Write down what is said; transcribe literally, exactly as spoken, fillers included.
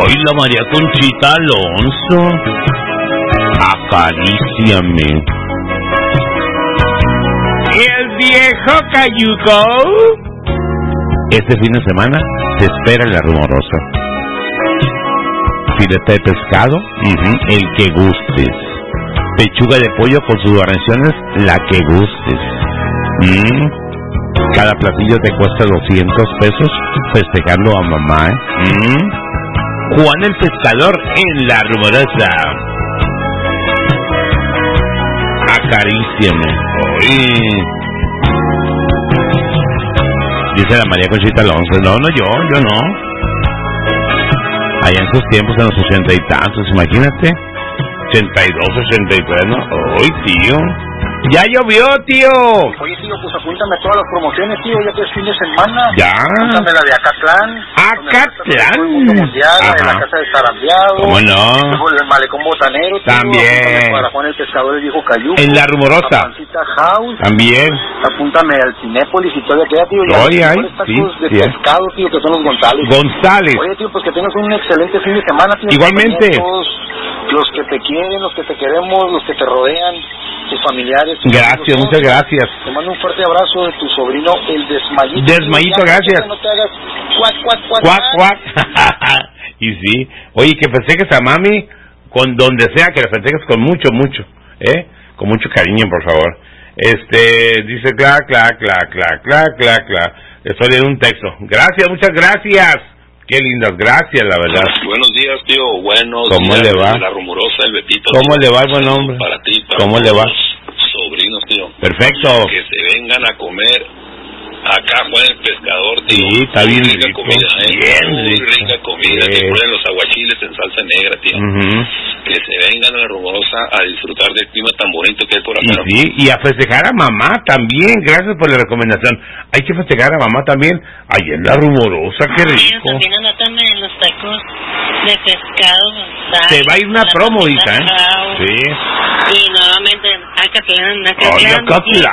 Hoy la María Conchita Alonso. Acaríciame. ¿Y el viejo Cayuco? Este fin de semana se espera en La Rumorosa. Filete de pescado, uh-huh, el que gustes. Pechuga de pollo con sus guarniciones, la que gustes. Mm. Cada platillo te cuesta doscientos pesos, festejando a mamá, ¿eh? Mm. Juan el Pescador en La Rumorosa. Acaríciame. Oye. Dice la María Conchita Alonso. No, no, yo, yo no. Allá en sus tiempos, en los ochenta y tantos, imagínate. Ochenta y dos, ochenta y tres, ¿no? ¡Ay, tío! ¡Ya llovió, tío! Oye, tío, pues apúntame todas las promociones, tío, ya que es fin de semana. ¿Ya? Apúntame la de Acatlán. ¡Acatlán! Mundial, en la casa de Sarambeado. ¿Cómo no? El Malecón Botanero, tío. También. Para Juan el Pescador, el viejo Cayuco. En La Rumorosa. Pancita House. También. Apúntame al Cinépolis y todavía queda, tío. Oye, hay, sí, de sí. pescado, tío, que son los González. González. Oye, tío, pues que tengas un excelente fin de semana, tío. Igualmente. Todos los que te quieren, los que te queremos, los que te rodean, tus familiares. Tus gracias, amigos, muchas gracias. Te mando un fuerte abrazo de tu sobrino, el Desmayito. Desmayito, ya, gracias. No te hagas cuac, cuac, cuac. Cuac, cuac. Y sí. Oye, que festejes a mami con donde sea, que la festejes con mucho, mucho, ¿eh? Con mucho cariño, por favor. Este, dice, clac, clac, clac, clac, clac, clac, clac. Estoy leyendo un texto. Gracias, muchas gracias. Qué lindas, gracias, la verdad. Buenos días, tío. Buenos ¿Cómo días. le va? La Rumorosa, el Betito. ¿Cómo tío. le va el buen hombre? Para ti, para ¿Cómo le va? Sobrinos, tío. Perfecto. Que se vengan a comer acá, Juan el Pescador, tío. Sí, está bien Muy rica rico. comida, ¿eh? Bien Muy rico. rica comida. Sí. Te ponen los aguachiles en salsa negra, tío. Uh-huh. Que se vengan a La Rumorosa a disfrutar del clima tan bonito que hay por Y acá. sí, y a festejar a mamá también. Gracias por la recomendación. Hay que festejar a mamá también. Ahí en La Rumorosa, qué rico. También anótame en los tacos de pescado. González, Se va a ir una promo, Pancita hija, ¿eh? House. Sí. Y nuevamente Acatlán, Ay, Acatlán. Acatlán.